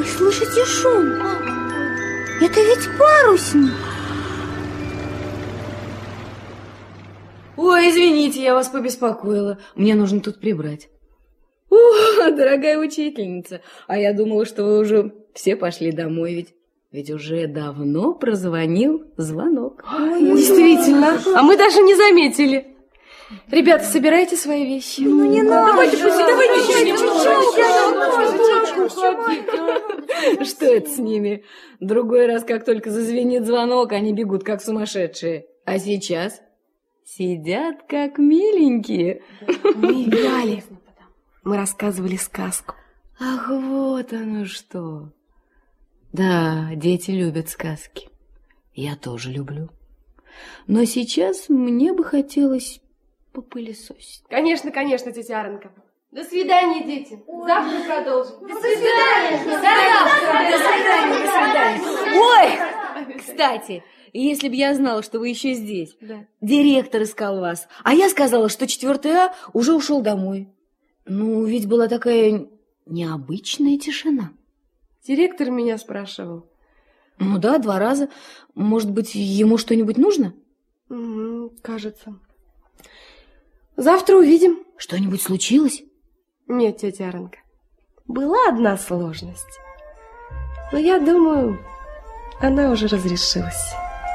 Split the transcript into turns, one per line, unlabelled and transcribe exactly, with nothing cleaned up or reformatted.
Вы слышите шум? Это ведь парусник.
Ой, извините, я вас побеспокоила. Мне нужно тут прибрать. О, дорогая учительница, а я думала, что вы уже все пошли домой, ведь, ведь уже давно прозвонил звонок.
Ой, действительно, а мы даже не заметили. Ребята, собирайте свои вещи.
Ну не надо.
Давайте, давайте,
давайте. Что это с ними? Другой раз, как только зазвенит звонок, они бегут, как сумасшедшие. А сейчас сидят, как миленькие.
Мы играли. Мы рассказывали сказку.
Ах, вот оно что. Да, дети любят сказки. Я тоже люблю. Но сейчас мне бы хотелось попылесосить.
Конечно, конечно, тетя Аренка. До свидания, дети. Завтра продолжим.
До свидания. До свидания.
До свидания, до свидания. Ой, кстати, если бы я знала, что вы еще здесь.
Да.
Директор искал вас, а я сказала, что четвертый А уже ушел домой. Ну, ведь была такая необычная тишина.
Директор меня спрашивал.
Ну да, два раза. Может быть, ему что-нибудь нужно?
Угу, кажется. Завтра увидим.
Что-нибудь случилось?
Нет, тетя Аренка. Была одна сложность. Но я думаю, она уже разрешилась.